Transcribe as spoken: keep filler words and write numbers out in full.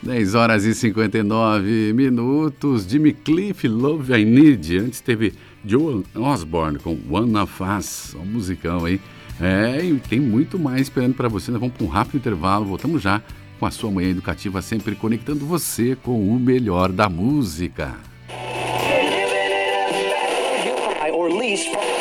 dez horas e cinquenta e nove minutos. Jimmy Cliff, Love I Need. Antes teve Joan Osborne com One of Us. Um musicão aí. É, e tem muito mais esperando para você. Nós vamos para um rápido intervalo. Voltamos já com a sua manhã educativa, sempre conectando você com o melhor da música. Or lease from